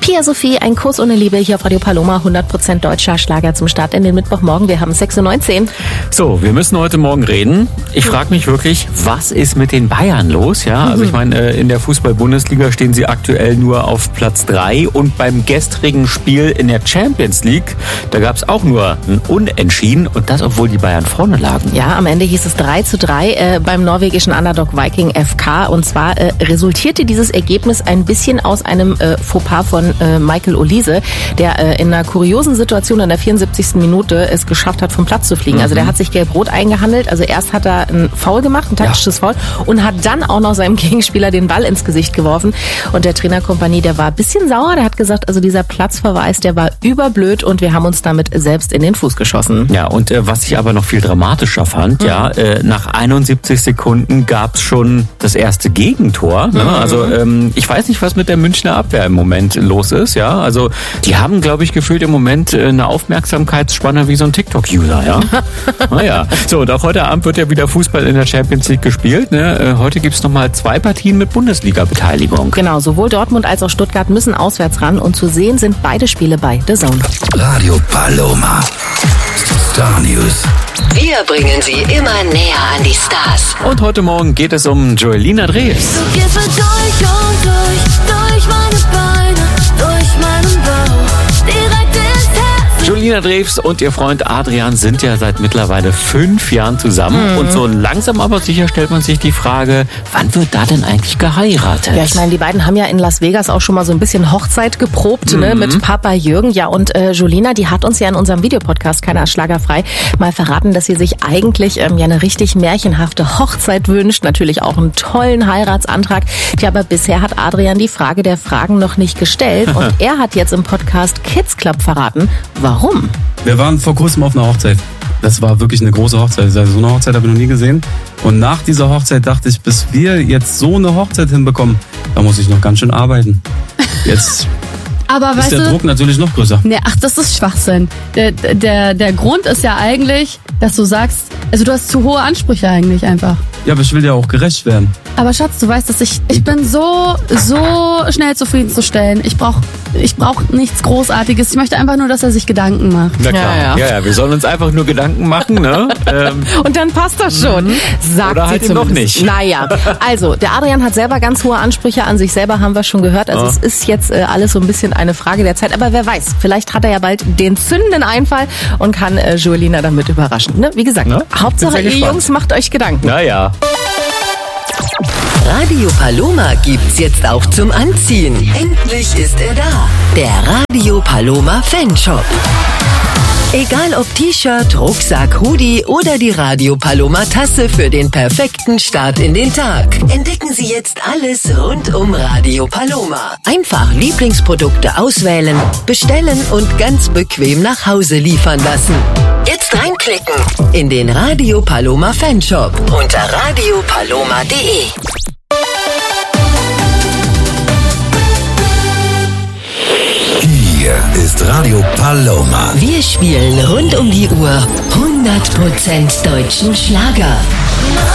Pia Sophie, ein Kurs ohne Liebe hier auf Radio Paloma, 100% deutscher Schlager zum Start in den Mittwochmorgen. Wir haben 6.19 Uhr. So, wir müssen heute Morgen reden. Ich frage mich wirklich, was ist mit den Bayern los? Ja, also ich meine, in der Fußball-Bundesliga stehen sie aktuell nur auf Platz 3 und beim gestrigen Spiel in der Champions League, da gab es auch nur ein Unentschieden und das, obwohl die Bayern vorne lagen. Ja, am Ende hieß es 3:3 beim norwegischen Underdog Viking FK und zwar resultierte dieses Ergebnis ein bisschen aus einem Fauxpas von Michael Olise, der in einer kuriosen Situation in der 74. Minute es geschafft hat, vom Platz zu fliegen. Also der hat sich gelb-rot eingehandelt. Also erst hat er ein Foul gemacht, ein taktisches Foul, und hat dann auch noch seinem Gegenspieler den Ball ins Gesicht geworfen. Und der Trainerkompanie, der war ein bisschen sauer. Der hat gesagt, also dieser Platzverweis, der war überblöd und wir haben uns damit selbst in den Fuß geschossen. Ja, und was ich aber noch viel dramatischer fand, nach 71 Sekunden gab es schon das erste Gegentor. Ne? Also ich weiß nicht, was mit der Münchner Abwehr im Moment los ist. Ja, also die haben, glaube ich, gefühlt im Moment eine Aufmerksamkeitsspanne wie so ein TikTok-User. Ja, naja. So, und auch heute Abend wird ja wieder Fußball in der Champions League gespielt. Ne? Heute gibt es nochmal 2 Partien mit Bundesliga-Beteiligung. Genau, sowohl Dortmund als auch Stuttgart müssen auswärts ran und zu sehen sind beide Spiele bei The Zone. Radio Paloma. Star News. Wir bringen sie immer näher an die Stars. Und heute Morgen geht es um Joelina Drews. Du gehst mir durch und durch meine Beine, durch meinen Bauch, direkt ins Herz. Joelina Drews und ihr Freund Adrian sind ja seit mittlerweile 5 Jahren zusammen. Und so langsam aber sicher stellt man sich die Frage, wann wird da denn eigentlich geheiratet? Ja, ich meine, die beiden haben ja in Las Vegas auch schon mal so ein bisschen Hochzeit geprobt, ne, mit Papa Jürgen. Ja, und Joelina, die hat uns ja in unserem Videopodcast Keiner ist schlagerfrei mal verraten, dass sie sich eigentlich ja eine richtig märchenhafte Hochzeit wünscht. Natürlich auch einen tollen Heiratsantrag. Ja, aber bisher hat Adrian die Frage der Fragen noch nicht gestellt. Und er hat jetzt im Podcast Kids Club verraten, warum. Wir waren vor kurzem auf einer Hochzeit. Das war wirklich eine große Hochzeit. Also so eine Hochzeit habe ich noch nie gesehen. Und nach dieser Hochzeit dachte ich, bis wir jetzt so eine Hochzeit hinbekommen, da muss ich noch ganz schön arbeiten. Jetzt aber ist der Druck natürlich noch größer. Ne, ach, das ist Schwachsinn. Der Grund ist ja eigentlich, dass du sagst, also du hast zu hohe Ansprüche eigentlich einfach. Ja, aber ich will ja auch gerecht werden. Aber Schatz, du weißt, dass ich bin so schnell zufriedenzustellen. Ich brauch nichts Großartiges. Ich möchte einfach nur, dass er sich Gedanken macht. Na klar. Ja, wir sollen uns einfach nur Gedanken machen, ne? Und dann passt das schon, sagt oder sie halt noch nicht. Naja, also der Adrian hat selber ganz hohe Ansprüche an sich selber, haben wir schon gehört. Also es ist jetzt alles so ein bisschen eine Frage der Zeit. Aber wer weiß, vielleicht hat er ja bald den zündenden Einfall und kann Joelina damit überraschen. Ne? Wie gesagt, Hauptsache ihr Jungs macht euch Gedanken. Naja. Radio Paloma gibt's jetzt auch zum Anziehen. Endlich ist er da. Der Radio Paloma Fanshop. Egal ob T-Shirt, Rucksack, Hoodie oder die Radio Paloma Tasse für den perfekten Start in den Tag. Entdecken Sie jetzt alles rund um Radio Paloma. Einfach Lieblingsprodukte auswählen, bestellen und ganz bequem nach Hause liefern lassen. Jetzt reinklicken in den Radio Paloma Fanshop unter radiopaloma.de. Hier ist Radio Paloma. Wir spielen rund um die Uhr 100% deutschen Schlager.